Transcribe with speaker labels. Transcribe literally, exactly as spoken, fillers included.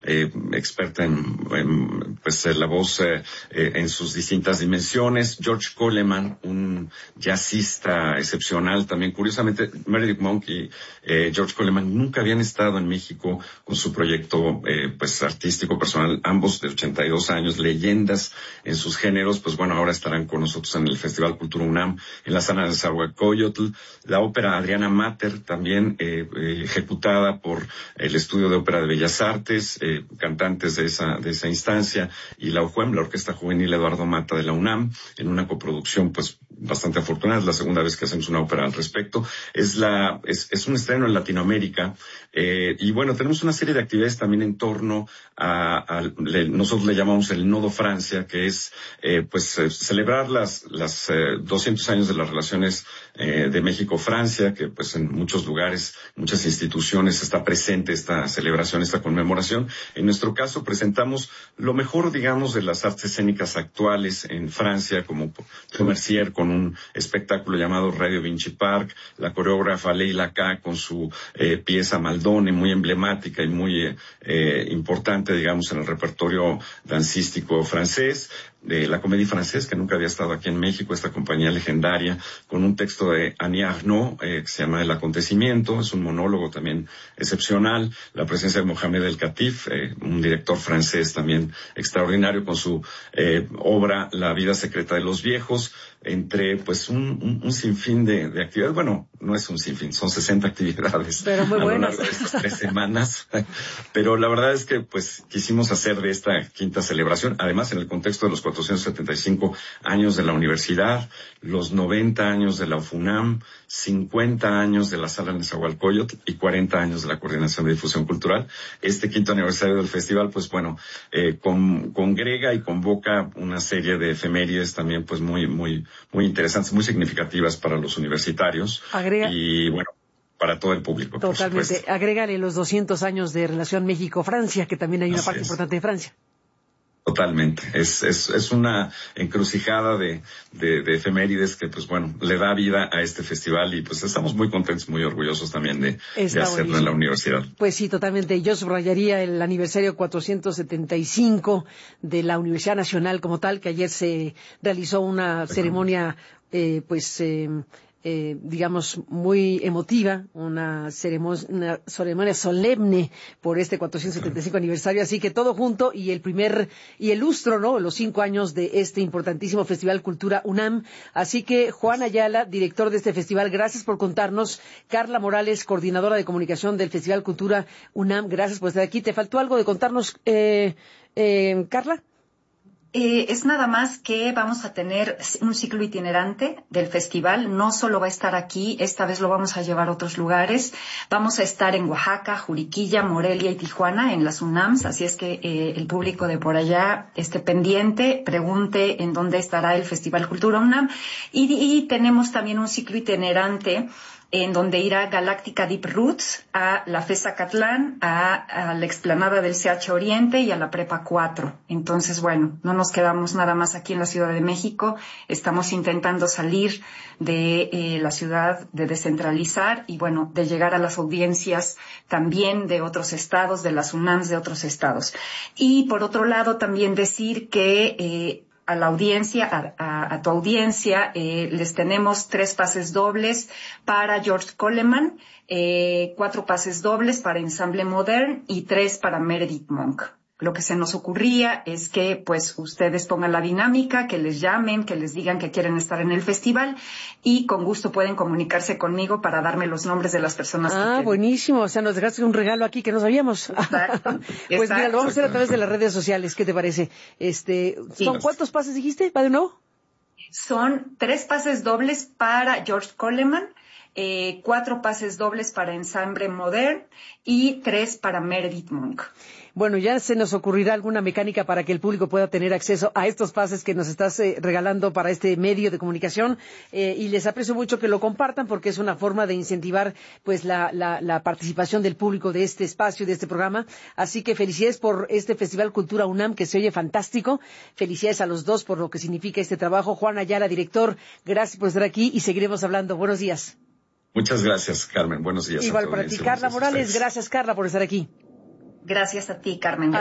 Speaker 1: eh, experta en, en pues la voz eh, eh, en sus distintas dimensiones. George Coleman, un jazzista excepcional también. Curiosamente, Meredith Monk y eh, George Coleman nunca habían estado en México con su proyecto eh, pues artístico personal, ambos de ochenta y dos años, leyendas en sus géneros. Pues bueno, ahora estarán con nosotros en el Festival Cultura UNAM, en la sala de Nezahualcóyotl. La ópera Adriana Mater, también eh, eh, ejecutada por el Estudio de Ópera de Bellas Artes, eh, cantantes de esa de esa instancia, y la O J U E M, la Orquesta Juvenil Eduardo Mata de la UNAM, en una coproducción pues bastante afortunada. Es la segunda vez que hacemos una ópera al respecto. Es la es, es un estreno en Latinoamérica, eh, y bueno, tenemos una serie de actividades también en torno a, a le, nosotros le llamamos el Nodo Francia, que es eh, pues eh, celebrar las las eh, doscientos años de las relaciones eh, de México-Francia, que pues en muchos lugares, muchas instituciones está presente esta celebración, esta conmemoración. En nuestro caso presentamos lo mejor, digamos, de las artes escénicas actuales en Francia, como Mercier con un espectáculo llamado Radio Vinci Park, la coreógrafa Leila K con su eh, pieza Maldone, muy emblemática y muy eh, eh, importante, digamos, en el repertorio dancístico francés. De la Comédie Française, que nunca había estado aquí en México, esta compañía legendaria, con un texto de Annie Arnaud, eh, que se llama El Acontecimiento. Es un monólogo también excepcional. La presencia de Mohamed El Khatif, eh, un director francés también extraordinario, con su eh, obra La vida secreta de los viejos, entre pues un, un, un sinfín de, de actividades. Bueno, no es un sinfín, son sesenta actividades
Speaker 2: Pero muy
Speaker 1: a lo
Speaker 2: buenas.
Speaker 1: largo de estas tres semanas. Pero la verdad es que pues quisimos hacer de esta quinta celebración, además en el contexto de los cuatrocientos setenta y cinco años de la universidad, los noventa años de la UFUNAM, cincuenta años de la Sala Nezahualcóyotl y cuarenta años de la Coordinación de Difusión Cultural. Este quinto aniversario del festival, pues bueno, eh, con, congrega y convoca una serie de efemérides también pues muy, muy, muy interesantes, muy significativas para los universitarios.
Speaker 2: Agrega...
Speaker 1: Y bueno, para todo el público.
Speaker 2: Totalmente. Agrégale los doscientos años de relación México-Francia, que también hay una
Speaker 1: Así
Speaker 2: parte
Speaker 1: es.
Speaker 2: importante de Francia.
Speaker 1: Totalmente. Es, es, es una encrucijada de, de, de efemérides que, pues bueno, le da vida a este festival, y pues estamos muy contentos, muy orgullosos también de, de hacerlo buenísimo. En la universidad.
Speaker 2: Pues sí, totalmente. Yo subrayaría el aniversario cuatrocientos setenta y cinco de la Universidad Nacional como tal, que ayer se realizó una ceremonia, eh, pues, eh, Eh, digamos, muy emotiva, una ceremonia, una ceremonia solemne por este cuatrocientos setenta y cinco aniversario, así que todo junto, y el primer, y el lustro, ¿no?, los cinco años de este importantísimo Festival Cultura UNAM. Así que, Juan Ayala, director de este festival, gracias por contarnos. Carla Morales, coordinadora de comunicación del Festival Cultura UNAM, gracias por estar aquí. ¿Te faltó algo de contarnos, eh, eh, Carla?
Speaker 3: Eh, es nada más que vamos a tener un ciclo itinerante del festival. No solo va a estar aquí, esta vez lo vamos a llevar a otros lugares. Vamos a estar en Oaxaca, Juriquilla, Morelia y Tijuana, en las UNAMs. Así es que eh, el público de por allá esté pendiente, pregunte en dónde estará el Festival Cultura UNAM. Y, y tenemos también un ciclo itinerante en donde irá Galáctica Deep Roots, a la FES Acatlán, a, a la explanada del C H Oriente y a la Prepa cuatro. Entonces, bueno, no nos quedamos nada más aquí en la Ciudad de México. Estamos intentando salir de eh, la ciudad, de descentralizar y, bueno, de llegar a las audiencias también de otros estados, de las UNAMs de otros estados. Y, por otro lado, también decir que eh, a la audiencia, a, a, a tu audiencia, eh, les tenemos tres pases dobles para George Coleman, eh, cuatro pases dobles para Ensemble Modern y tres para Meredith Monk. Lo que se nos ocurría es que, pues, ustedes pongan la dinámica, que les llamen, que les digan que quieren estar en el festival, y con gusto pueden comunicarse conmigo para darme los nombres de las personas.
Speaker 2: Ah, que buenísimo. O sea, nos dejaste un regalo aquí que no sabíamos.
Speaker 3: Exacto.
Speaker 2: Pues
Speaker 3: Exacto.
Speaker 2: mira, lo vamos a hacer a través de las redes sociales. ¿Qué te parece? Este, ¿son sí. ¿Cuántos pases dijiste? ¿Va de nuevo?
Speaker 3: Son tres pases dobles para George Coleman, eh, cuatro pases dobles para Ensemble Modern y tres para Meredith Monk.
Speaker 2: Bueno, ya se nos ocurrirá alguna mecánica para que el público pueda tener acceso a estos pases que nos estás eh, regalando para este medio de comunicación, eh, y les aprecio mucho que lo compartan porque es una forma de incentivar pues la, la, la participación del público de este espacio, de este programa. Así que felicidades por este Festival Cultura UNAM, que se oye fantástico. Felicidades a los dos por lo que significa este trabajo. Juan Ayala, director, gracias por estar aquí y seguiremos hablando. Buenos días.
Speaker 1: Muchas gracias, Carmen. Buenos días.
Speaker 2: Igual para ti, Carla Morales. Gracias, Carla, por estar aquí.
Speaker 3: Gracias a ti, Carmen.